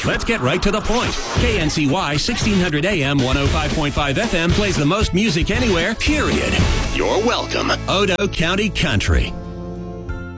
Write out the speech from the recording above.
Let's get right to the point. KNCY 1600 AM 105.5 FM plays the most music anywhere, period. You're welcome. Odo County Country.